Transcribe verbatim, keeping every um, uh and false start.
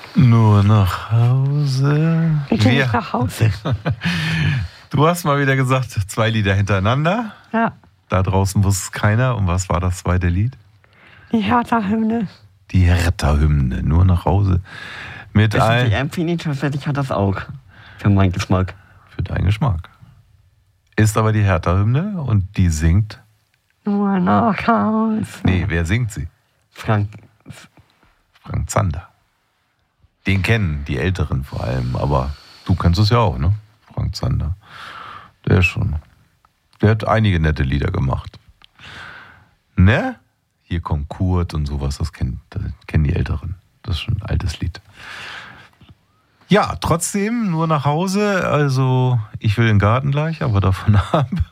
Nur nach Hause. Bitte nicht nach Hause. Du hast mal wieder gesagt, zwei Lieder hintereinander. Ja. Da draußen wusste es keiner. Und was war das zweite Lied? Die Hertha-Hymne. Die Hertha-Hymne. Nur nach Hause. Mit Das ein... ist die Empfindung, tatsächlich hat das auch. Für meinen Geschmack. Für deinen Geschmack. Ist aber die Hertha-Hymne und die singt... Nur nach Hause. Nee, wer singt sie? Frank. Frank Zander. Den kennen die Älteren vor allem, aber du kennst es ja auch, ne? Frank Zander. Der ist schon. Der hat einige nette Lieder gemacht. Ne? Hier kommt Kurt und sowas, das kennen, das kennen die Älteren. Das ist schon ein altes Lied. Ja, trotzdem nur nach Hause. Also, ich will den Garten gleich, aber davon ab.